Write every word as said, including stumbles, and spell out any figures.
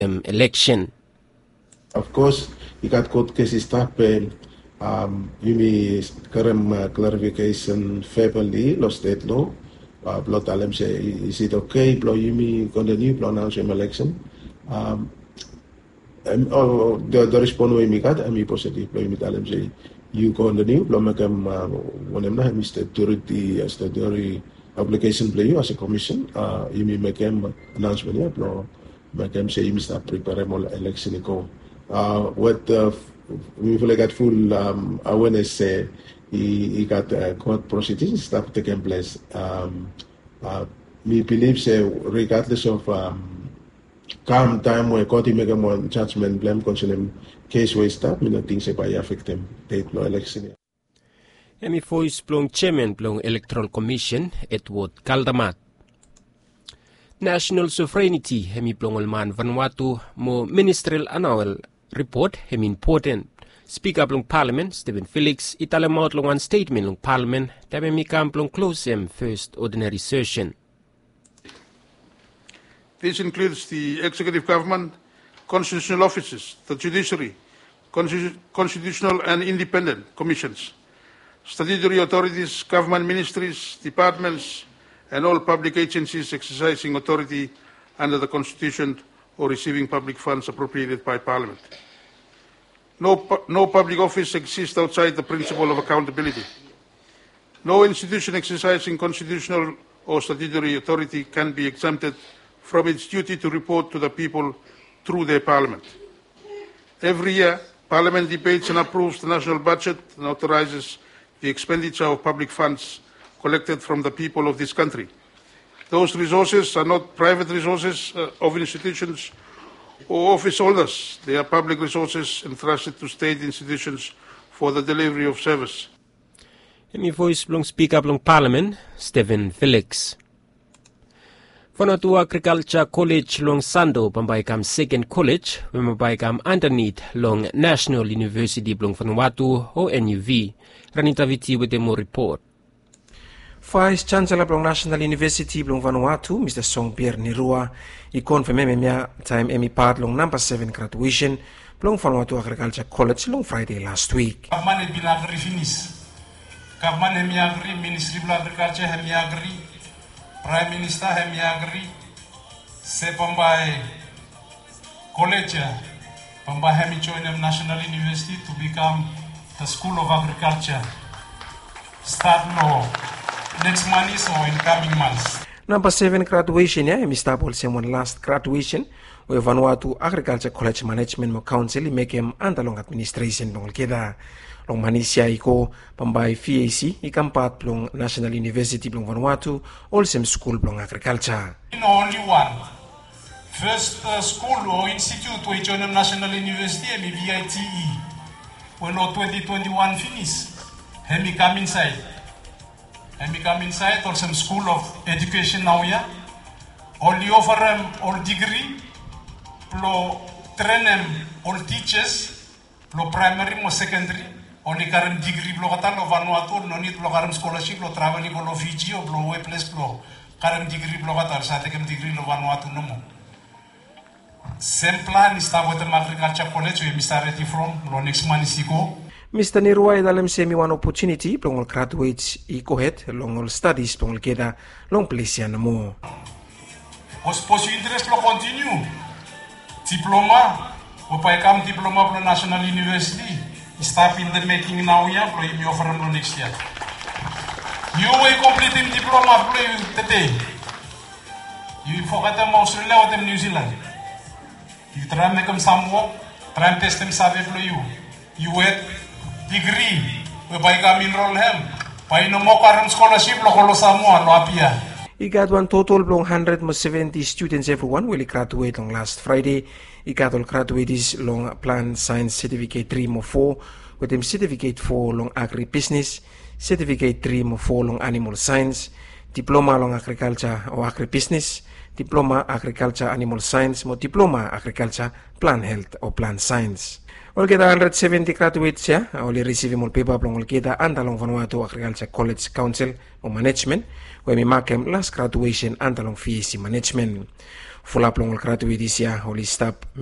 um, election. Of course, ikat court cases tape um yumi karam uh, clarification fairly lo state law uh, blow talem say is it okay blow yumi continue blow announce election um um, oh, the the response we kat ami positive blow yumi talem say you continue blow makam one na mi statutory statutory application play you as a commission uh yumi makam announcement ya blow makam say yumi start prepare more election ko uh what uh, we feel like full um, awareness. Uh, he, he got uh, court proceedings stuff taking place. Um, uh, me believes uh, regardless of um, calm time where court make a more judgment blame concerning case where stuff, me not think by affect them date no election. Emi voice blong chairman blong electoral commission Edward Caldamat. National sovereignty hemi blong man Vanuatu mo ministerial annual report hem important. Speaker long Parliament Stephen Felix italemot long one statement long Parliament tabe mi kam long close hem first ordinary session. This includes the executive government, constitutional offices, the judiciary, constitutional and independent commissions, statutory authorities, government ministries, departments, and all public agencies exercising authority under the Constitution or receiving public funds appropriated by Parliament. No, no public office exists outside the principle of accountability. No institution exercising constitutional or statutory authority can be exempted from its duty to report to the people through their Parliament. Every year, Parliament debates and approves the national budget and authorizes the expenditure of public funds collected from the people of this country. Those resources are not private resources uh, of institutions or office holders. They are public resources entrusted to state institutions for the delivery of service. Emi voice blong speak up long Parliament Stephen Felix. Vanuatu Agriculture College long Sando pambaikam second college pambaikam underneath long National University blong Vanuatu O N U V. Ranita Viti with demo report. Vice Chancellor blong National University blong Vanuatu, Mister Song Pierre Nirua, i confirm emia time emi part long number seven graduation blong Vanuatu Agriculture College long Friday last week. Government has been agri finish. Government hemi agri, Ministry of Agriculture hemi agri, Prime Minister hemi agri, se pambai college, pambai hemi join National University to become the School of Agriculture. Start now. Next month is or in coming months. Number seven graduation ya emi stable one last graduation we Vanuatu Agriculture College Management mo Council i make him andalong administration long keda long manisia iko pambai V A C i kampat plong National University plong Vanuatu Olsem School plong Agriculture. In only one first uh, school or institute we join National University emi V I T E when o twenty twenty-one finish hemi come inside. And become inside or some school of education now yeah. Only offer them all degree, pro train them all teachers, pro primary or secondary, only current degree pro kata lo Vanuatu no need pro current scholarship lo traveling lo Fiji or pro place pro current degree pro kata sa takem degree lo Vanuatu no mo. Same plan is start with the Agriculture College we started from lo next month is go. Mister Nirua dalam semi one opportunity plong graduates i kohet long studies plong keda long place yan mo. Os pos interest lo continue. Diploma, o pa ikam diploma pro National University. Start in the making now ya pro i offer lo next year. You will complete in diploma pro today. You forget them Australia or them New Zealand. You try make them some work, try test them sabe pro you. You wait degree, we buy kami enroll him. Buy no more current scholarship lo kolo Samoa lo apia. I got one total long one hundred seventy students everyone will graduate on last Friday. I got all graduates long plant science certificate three mo four with them certificate four long agri business, certificate three mo four long animal science, diploma long agriculture or agri business, diploma agriculture animal science, mo diploma agriculture plant health or plant science. All kita one hundred seventy graduates ya, only receive more paper from all kita andalong Vanuatu Agriculture College Council o Management, where we mark them last graduation andalong V A C Management. fulap long graduate is ya holy stop